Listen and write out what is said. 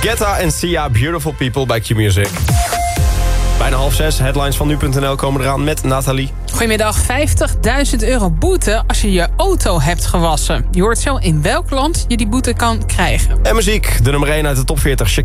Guetta en Sia, Beautiful People bij Q-Music. Bijna 5:30, headlines van nu.nl komen eraan met Nathalie. Goedemiddag, €50.000 boete als je je auto hebt gewassen. Je hoort zo in welk land je die boete kan krijgen. En muziek, de nummer 1 uit de top 40,